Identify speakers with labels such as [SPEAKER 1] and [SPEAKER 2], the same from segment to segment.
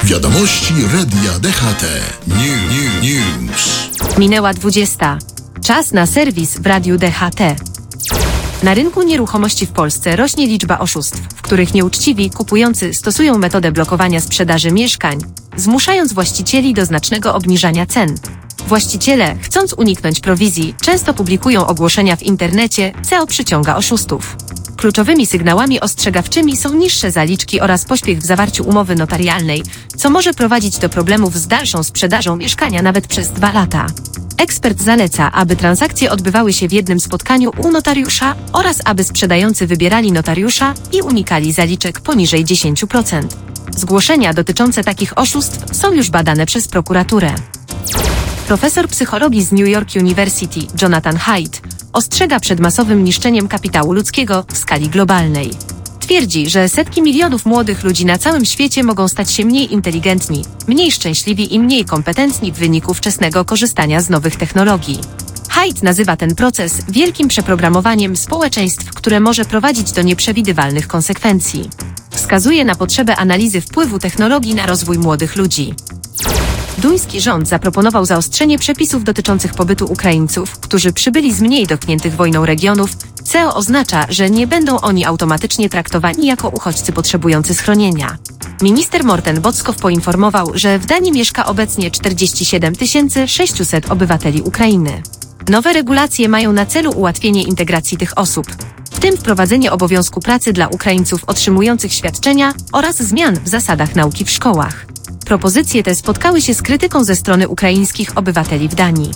[SPEAKER 1] Wiadomości Radia DHT. News.
[SPEAKER 2] Minęła 20. Czas na serwis w Radiu DHT. Na rynku nieruchomości w Polsce rośnie liczba oszustw, w których nieuczciwi kupujący stosują metodę blokowania sprzedaży mieszkań, zmuszając właścicieli do znacznego obniżania cen. Właściciele, chcąc uniknąć prowizji, często publikują ogłoszenia w internecie, co przyciąga oszustów. Kluczowymi sygnałami ostrzegawczymi są niższe zaliczki oraz pośpiech w zawarciu umowy notarialnej, co może prowadzić do problemów z dalszą sprzedażą mieszkania nawet przez 2 lata. Ekspert zaleca, aby transakcje odbywały się w jednym spotkaniu u notariusza oraz aby sprzedający wybierali notariusza i unikali zaliczek poniżej 10%. Zgłoszenia dotyczące takich oszustw są już badane przez prokuraturę. Profesor psychologii z New York University Jonathan Haidt ostrzega przed masowym niszczeniem kapitału ludzkiego w skali globalnej. Twierdzi, że setki milionów młodych ludzi na całym świecie mogą stać się mniej inteligentni, mniej szczęśliwi i mniej kompetentni w wyniku wczesnego korzystania z nowych technologii. Haidt nazywa ten proces wielkim przeprogramowaniem społeczeństw, które może prowadzić do nieprzewidywalnych konsekwencji. Wskazuje na potrzebę analizy wpływu technologii na rozwój młodych ludzi. Duński rząd zaproponował zaostrzenie przepisów dotyczących pobytu Ukraińców, którzy przybyli z mniej dotkniętych wojną regionów, co oznacza, że nie będą oni automatycznie traktowani jako uchodźcy potrzebujący schronienia. Minister Morten Bockow poinformował, że w Danii mieszka obecnie 47 600 obywateli Ukrainy. Nowe regulacje mają na celu ułatwienie integracji tych osób, w tym wprowadzenie obowiązku pracy dla Ukraińców otrzymujących świadczenia oraz zmian w zasadach nauki w szkołach. Propozycje te spotkały się z krytyką ze strony ukraińskich obywateli w Danii.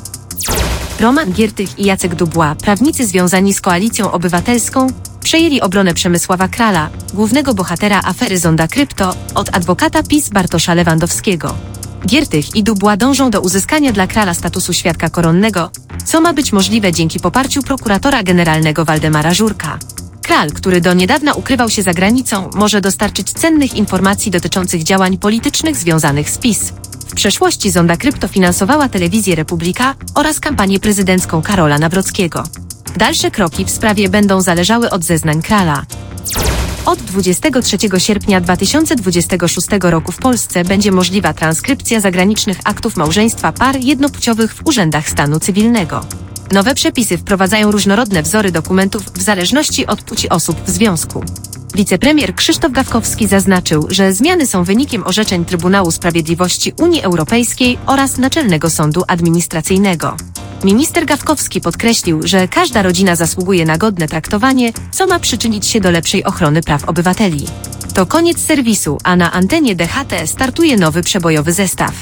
[SPEAKER 2] Roman Giertych i Jacek Dubois, prawnicy związani z Koalicją Obywatelską, przejęli obronę Przemysława Krala, głównego bohatera afery Zonda Krypto, od adwokata PiS Bartosza Lewandowskiego. Giertych i Dubois dążą do uzyskania dla Krala statusu świadka koronnego, co ma być możliwe dzięki poparciu prokuratora generalnego Waldemara Żurka. Kral, który do niedawna ukrywał się za granicą, może dostarczyć cennych informacji dotyczących działań politycznych związanych z PiS. W przeszłości Zonda Krypto finansowała telewizję Republika oraz kampanię prezydencką Karola Nawrockiego. Dalsze kroki w sprawie będą zależały od zeznań Krala. Od 23 sierpnia 2026 roku w Polsce będzie możliwa transkrypcja zagranicznych aktów małżeństwa par jednopłciowych w urzędach stanu cywilnego. Nowe przepisy wprowadzają różnorodne wzory dokumentów w zależności od płci osób w związku. Wicepremier Krzysztof Gawkowski zaznaczył, że zmiany są wynikiem orzeczeń Trybunału Sprawiedliwości Unii Europejskiej oraz Naczelnego Sądu Administracyjnego. Minister Gawkowski podkreślił, że każda rodzina zasługuje na godne traktowanie, co ma przyczynić się do lepszej ochrony praw obywateli. To koniec serwisu, a na antenie DHT startuje nowy przebojowy zestaw.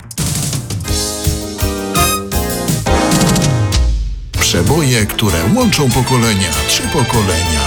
[SPEAKER 1] Przeboje, które łączą pokolenia. 3 pokolenia.